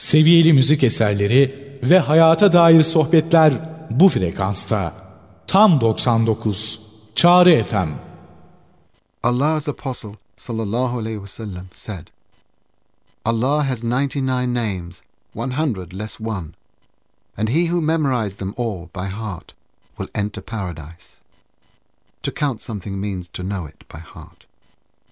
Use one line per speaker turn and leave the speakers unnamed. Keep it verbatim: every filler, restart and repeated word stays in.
Seviyeli müzik eserleri ve hayata dair sohbetler bu frekansta. Tam doksan dokuz Çağrı F M.
Allah's Apostle sallallahu alaihi wasallam said, Allah has ninety-nine names, one hundred less one, and he who memorized them all by heart will enter paradise. To count something means to know it by heart.